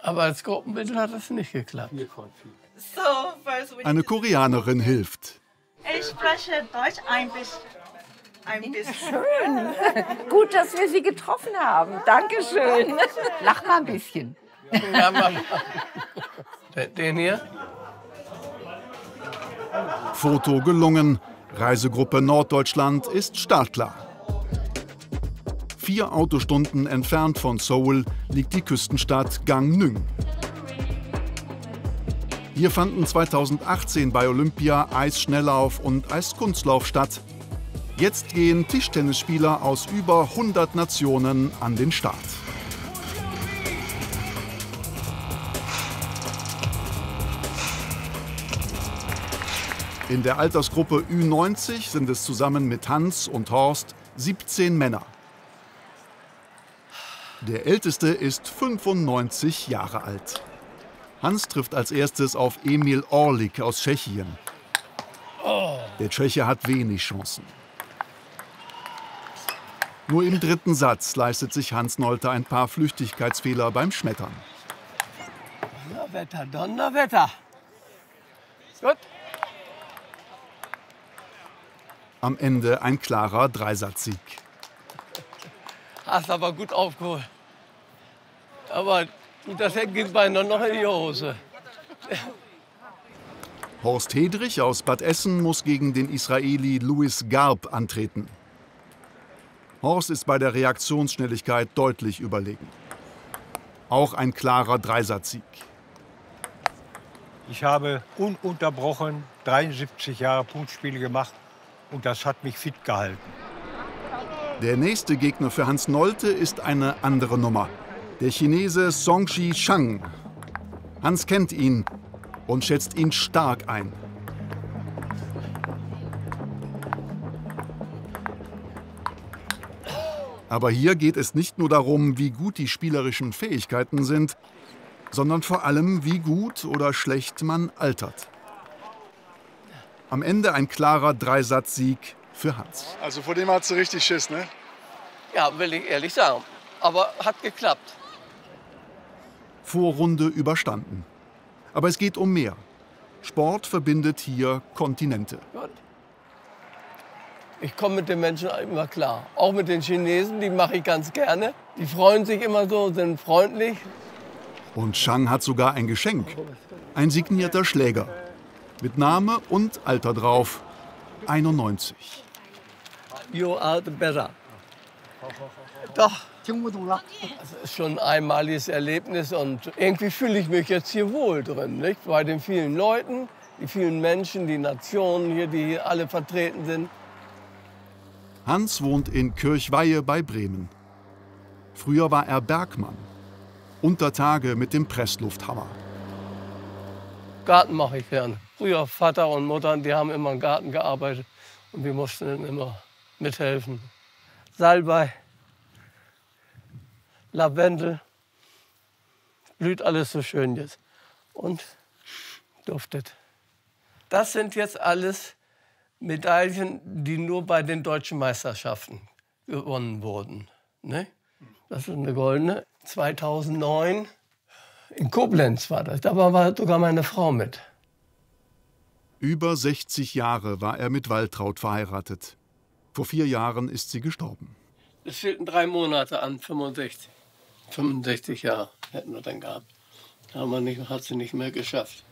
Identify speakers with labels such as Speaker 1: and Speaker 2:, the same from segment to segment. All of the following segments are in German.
Speaker 1: Aber als Gruppenbild hat es nicht geklappt.
Speaker 2: Eine Koreanerin hilft.
Speaker 3: Ich spreche Deutsch ein bisschen.
Speaker 4: Schön. Gut, dass wir Sie getroffen haben. Dankeschön. Lach mal ein bisschen.
Speaker 1: Ja, Mama. Den hier?
Speaker 2: Foto gelungen. Reisegruppe Norddeutschland ist startklar. 4 Autostunden entfernt von Seoul liegt die Küstenstadt Gangneung. Hier fanden 2018 bei Olympia Eisschnelllauf und Eiskunstlauf statt. Jetzt gehen Tischtennisspieler aus über 100 Nationen an den Start. In der Altersgruppe Ü90 sind es zusammen mit Hans und Horst 17 Männer. Der älteste ist 95 Jahre alt. Hans trifft als erstes auf Emil Orlik aus Tschechien. Der Tscheche hat wenig Chancen. Nur im 3. Satz leistet sich Hans Nolte ein paar Flüchtigkeitsfehler beim Schmettern.
Speaker 1: Donnerwetter, Donnerwetter. Gut.
Speaker 2: Am Ende ein klarer Dreisatzsieg.
Speaker 1: Hast aber gut aufgeholt. Aber das ging beinahe noch in die Hose.
Speaker 2: Horst Hedrich aus Bad Essen muss gegen den Israeli Louis Garb antreten. Horst ist bei der Reaktionsschnelligkeit deutlich überlegen. Auch ein klarer Dreisatzsieg.
Speaker 5: Ich habe ununterbrochen 73 Jahre Punktspiele gemacht und das hat mich fit gehalten.
Speaker 2: Der nächste Gegner für Hans Nolte ist eine andere Nummer. Der Chinese Songji Chang. Hans kennt ihn und schätzt ihn stark ein. Aber hier geht es nicht nur darum, wie gut die spielerischen Fähigkeiten sind, sondern vor allem, wie gut oder schlecht man altert. Am Ende ein klarer Dreisatzsieg für Hans.
Speaker 6: Also vor dem hat sie richtig Schiss, ne?
Speaker 1: Ja, will ich ehrlich sagen. Aber hat geklappt.
Speaker 2: Vorrunde überstanden. Aber es geht um mehr. Sport verbindet hier Kontinente.
Speaker 1: Gut. Ich komme mit den Menschen immer klar. Auch mit den Chinesen, die mache ich ganz gerne. Die freuen sich immer so, sind freundlich.
Speaker 2: Und Chang hat sogar ein Geschenk. Ein signierter Schläger. Mit Name und Alter drauf. 91.
Speaker 1: You are the better. Doch. Das ist schon ein einmaliges Erlebnis und irgendwie fühle ich mich jetzt hier wohl drin, nicht? Bei den vielen Leuten, die vielen Menschen, die Nationen hier, die hier alle vertreten sind.
Speaker 2: Hans wohnt in Kirchweihe bei Bremen. Früher war er Bergmann. Unter Tage mit dem Presslufthammer.
Speaker 1: Garten mache ich gerne. Früher Vater und Mutter, die haben immer im Garten gearbeitet und wir mussten dann immer mithelfen. Salbei, Lavendel, blüht alles so schön jetzt und duftet. Das sind jetzt alles Medaillen, die nur bei den deutschen Meisterschaften gewonnen wurden. Ne? Das ist eine goldene. 2009 in Koblenz war das. Da war sogar meine Frau mit.
Speaker 2: Über 60 Jahre war er mit Waltraud verheiratet. Vor 4 Jahren ist sie gestorben.
Speaker 1: Es fehlten 3 Monate an 65. 65 Jahre hätten wir dann gehabt. Hat sie nicht mehr geschafft.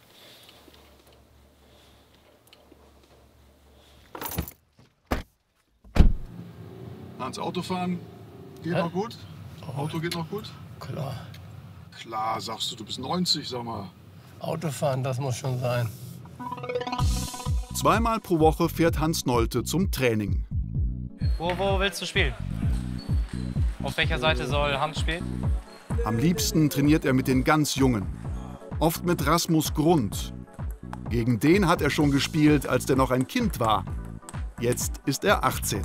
Speaker 6: Hans, Autofahren geht noch gut? Auto geht noch gut?
Speaker 1: Klar.
Speaker 6: Klar, sagst du, du bist 90, sag mal.
Speaker 1: Autofahren, das muss schon sein.
Speaker 2: 2-mal pro Woche fährt Hans Nolte zum Training.
Speaker 7: Wo willst du spielen? Auf welcher Seite soll Hans spielen?
Speaker 2: Am liebsten trainiert er mit den ganz Jungen. Oft mit Rasmus Grund. Gegen den hat er schon gespielt, als der noch ein Kind war. Jetzt ist er 18.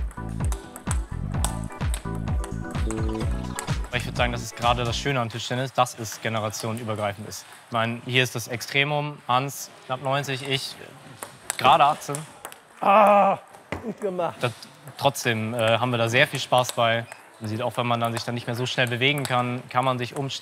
Speaker 7: Ich würde sagen, das ist gerade das Schöne am Tischtennis, dass es generationenübergreifend ist. Ich meine, hier ist das Extremum, Hans knapp 90, ich gerade 18.
Speaker 1: Gut gemacht.
Speaker 7: Trotzdem haben wir da sehr viel Spaß bei. Man sieht auch, wenn man dann sich dann nicht mehr so schnell bewegen kann, kann man sich